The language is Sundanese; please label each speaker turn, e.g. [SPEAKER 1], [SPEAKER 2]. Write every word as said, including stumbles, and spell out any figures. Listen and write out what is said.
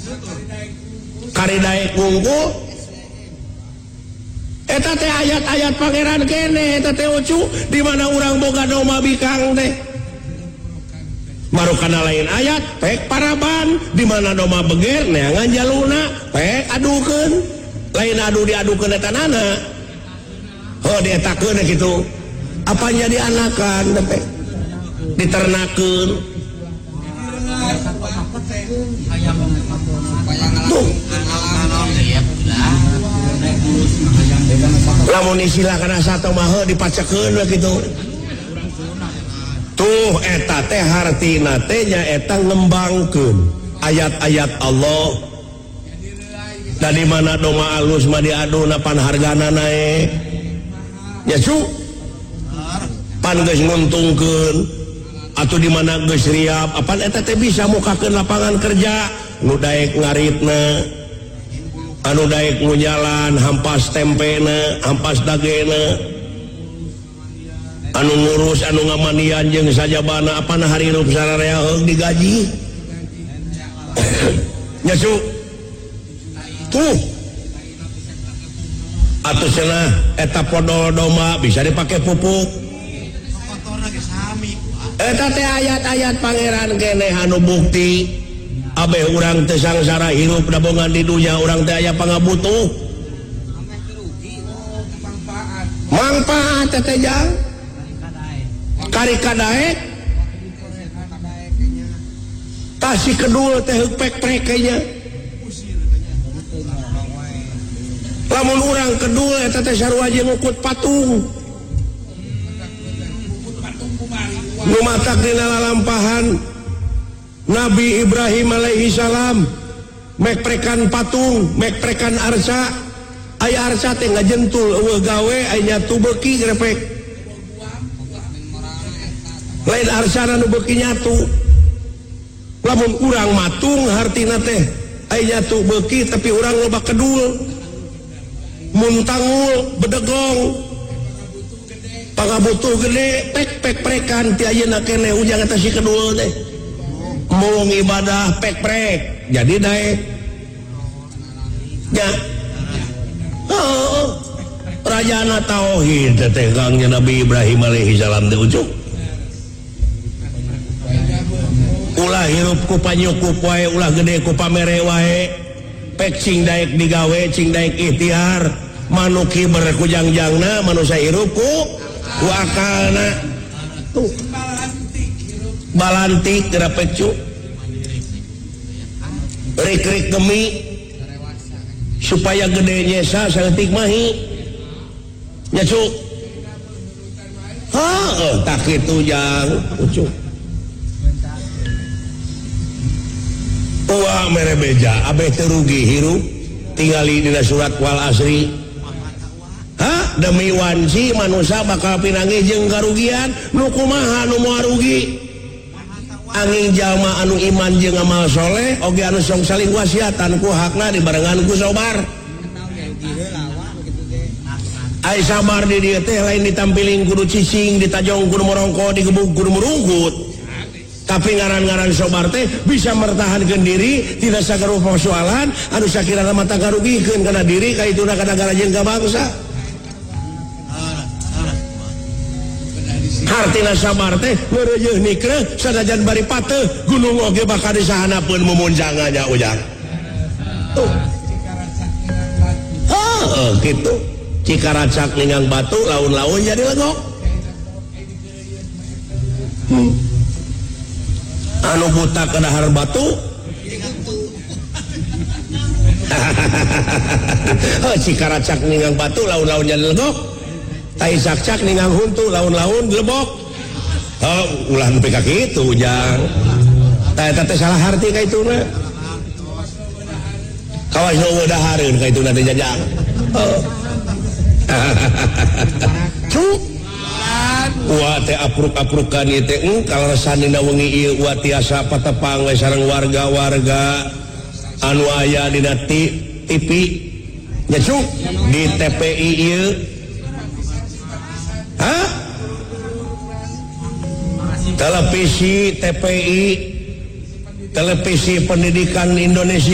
[SPEAKER 1] kari daek ngungkul eta teh ayat-ayat pangeran kene eta teh ucu di mana urang boga doma bikang teh marukana lain ayat pek paraban di mana doma beger neangan jaluna pek adukeun lain adu diadukeun eta nana oh dietakeun kitu apa jadi anakan teh diternakeun tuh lamun istilah kana satu mah dipacekeun kitu tuh eta teh hartina teh nyaeta ngembangkeun ayat-ayat Allah dari mana doma alus mah diaduna pan hargana naek nya cu pan geus nguntungkeun atuh di mana geus riap apan eta teh bisa mukakeun lapangan kerja nu daek ngaritna anu daek nu jalan hampas tempena hampas dagena anu ngurus anu ngamandian jeung sajabana apana hari hirup sararea heung digaji nya su tuh atuh cenah eta podol doma bisa dipake pupuk eta teh ayat-ayat pangeran kene anu bukti abeh urang teh sangsara hirup dabongan di dunya urang teh aya pangabutuh manfaat teh jang kari kadaek tasi kedul teh pek-prek nya lamun urang kedul eta teh sarua jeung ngukut patung nu matak dina lalampahan Nabi Ibrahim alaihi salam mek prekan patung mek prekan arsa aya arsa teh ngajentul eueuh gawe aya nyatu beuki grepek lain arsa nu beuki nyatu lamun urang matung hartina teh aya nyatu beuki tapi urang loba kedul mun tangul bedegong pangabutuh gede pek-pek prekan ti ayeuna kene ujang eta si kedul teh mung ibadah pek-prek jadi daek nya oh rajana tauhid teh kangnya Nabi Ibrahim alaihi salam teh ucuk ulah hirup ku panyukup wae ulah gede ku pamere wae pek cing daek digawe cing daek ikhtiar manuki berkujangjangna manusia hirup ku ku akalna tuh balantik gerapek cu rik-rik gemi supaya gede nyesa saeutik mahi nya cu heuh tak kitu jang cu uang mere beja abeh teu rugi hirup tingali dina surat wal asri ha demi wanci manusia bakal pinanggih jeung karugian nu kumaha nu moal rugi angin jalma anu iman jeung amal soleh oge anu song saling wasiatan ku hakna dibarengan ku sabar ai sabar di dieu teh lain ditampiling kudu cicing ditajong kudu morongko digebug kudu merungkut tapi ngaran-ngaran sabar teh bisa mertahankeun diri tidak sagaruh persoalan anu sakirana mata garugikeun kana diri ka ituna ka nagara jeung ka bangsa hartina sabar teh ngeureujeuh nikreh sanajan bari pateuh gunung oge bakal disahanapeun mumunjangannya ujang tuh heuh kitu cikaracak ningang batu laun-laun jadi legok hmm. anu buta ke dahar batu cikaracak ningang batu laun-laun jadi legok tai cak-cak ningang huntu laun-laun lebok oh ulah nepi ka kitu jang ta eta teh salah harti ka ituna kawas nu weudahareun ka ituna teh jajang oh cu wa teh apruk-aprukan ieu teh kalaresan dina wengi ieu wa tiasa patepang we sareng warga-warga anu aya dina T V nya cu di T P I ieu hah? Televisi T P I Televisi Pendidikan Indonesia